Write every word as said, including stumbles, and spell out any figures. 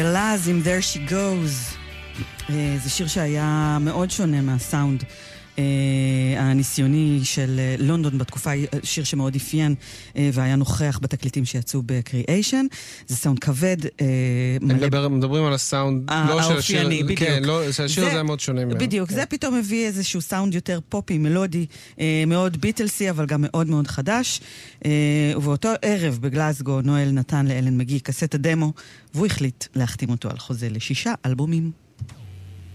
לאז עם There She Goes. זה שיר שהיה מאוד שונה מהסאונד הניסיוני של לונדון בתקופה, שיר שמאוד אפיין והיה נוכח בתקליטים שיצאו בקריאיישן. זה סאונד כבד. מדברים על הסאונד האופייני, בדיוק. כן, השיר הזה היה מאוד שונה. בדיוק, זה פתאום הביא איזשהו סאונד יותר פופי, מלודי, מאוד ביטלסי, אבל גם מאוד מאוד חדש. ובאותו ערב בגלסגו, נואל נתן לאלן מגי קסט הדמו, והוא החליט להחתים אותו על חוזה לשישה אלבומים.